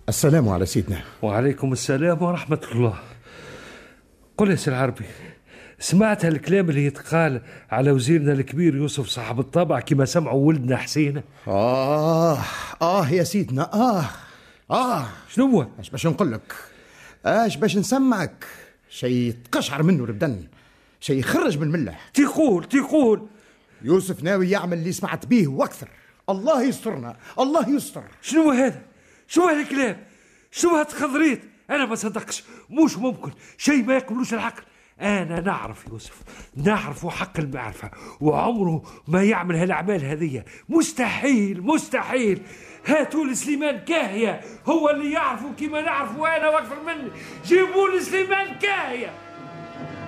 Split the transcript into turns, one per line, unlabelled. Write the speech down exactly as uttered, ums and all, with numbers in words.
السلام على سيدنا.
وعليكم السلام ورحمة الله. قل يا سي العربي، سمعت هالكلام اللي يتقال على وزيرنا الكبير يوسف صاحب الطبع كما سمعوا ولدنا حسين؟
آه آه يا سيدنا، آه آه
شنو هو؟
اش باش نقول لك؟ اش باش نسمعك؟ شيء تقشعر منه البدن، شيء يخرج من المله.
تيقول تيقول
يوسف ناوي يعمل اللي سمعت به واكثر. الله يسترنا، الله يستر.
شنو هذا؟ شنو هالكلام؟ شنو هالتخضريت؟ انا ما صدقش، مش ممكن، شيء ما يقبلوش العقل. انا نعرف يوسف، نعرفه حق المعرفه، وعمره ما يعمل هالاعمال هذه. مستحيل مستحيل. هاتوا لسليمان كاهيه، هو اللي يعرفه كما نعرفه انا واكثر مني. جيبوا لسليمان كاهيه.